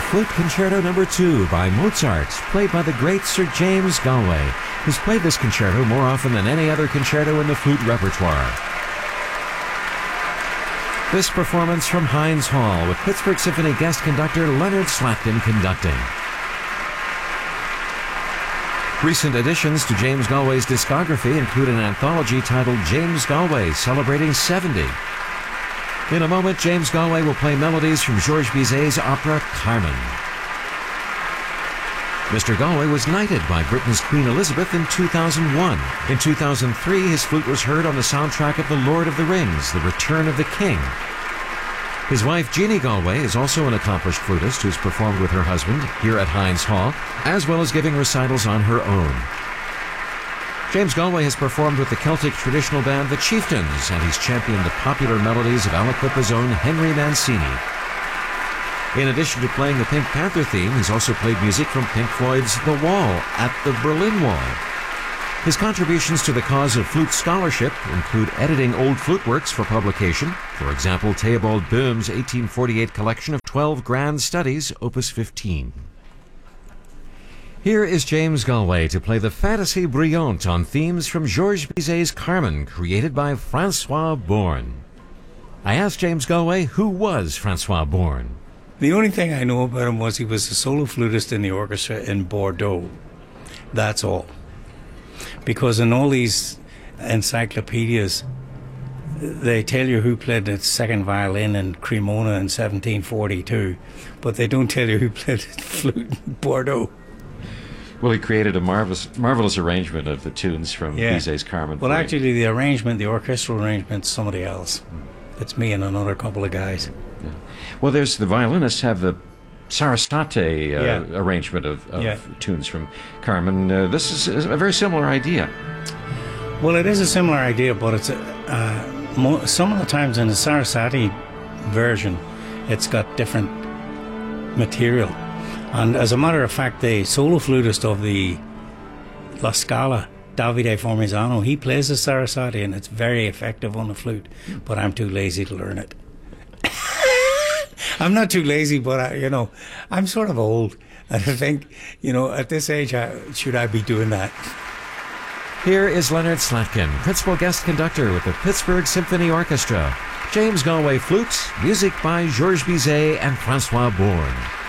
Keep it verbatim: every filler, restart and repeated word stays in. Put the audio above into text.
Flute Concerto Number two by Mozart, played by the great Sir James Galway, who's played this concerto more often than any other concerto in the flute repertoire. This performance from Heinz Hall with Pittsburgh Symphony guest conductor Leonard Slatkin conducting. Recent additions to James Galway's discography include an anthology titled James Galway Celebrating seventy. In a moment, James Galway will play melodies from Georges Bizet's opera Carmen. Mister Galway was knighted by Britain's Queen Elizabeth in two thousand one. In two thousand three, his flute was heard on the soundtrack of The Lord of the Rings, The Return of the King. His wife, Jeannie Galway, is also an accomplished flutist who's performed with her husband here at Heinz Hall, as well as giving recitals on her own. James Galway has performed with the Celtic traditional band The Chieftains, and he's championed the popular melodies of Aliquippa's own Henry Mancini. In addition to playing the Pink Panther theme, he's also played music from Pink Floyd's The Wall at the Berlin Wall. His contributions to the cause of flute scholarship include editing old flute works for publication, for example, Theobald Böhm's eighteen forty-eight collection of twelve grand studies, Opus fifteen. Here is James Galway to play the Fantasie Brillante on themes from Georges Bizet's Carmen, created by Francois Born. I asked James Galway, who was Francois Born? The only thing I know about him was he was a solo flutist in the orchestra in Bordeaux. That's all. Because in all these encyclopedias, they tell you who played the second violin in Cremona in seventeen forty-two, but they don't tell you who played the flute in Bordeaux. Well, he created a marvelous, marvelous arrangement of the tunes from yeah. Bizet's Carmen. Well, actually, the arrangement, the orchestral arrangement's somebody else. It's me and another couple of guys. Yeah. Well, there's the violinists have the Sarasate uh, yeah. arrangement of, of yeah. tunes from Carmen. Uh, this is, is a very similar idea. Well, it is a similar idea, but it's a, uh, mo some of the times in the Sarasate version, it's got different material. And as a matter of fact, the solo flutist of the La Scala, Davide Formisano, he plays the Sarasate, and it's very effective on the flute, but I'm too lazy to learn it. I'm not too lazy, but I, you know, I'm sort of old, and I think, you know, at this age, I, should I be doing that? Here is Leonard Slatkin, principal guest conductor with the Pittsburgh Symphony Orchestra. James Galway flutes, music by Georges Bizet and Francois Born.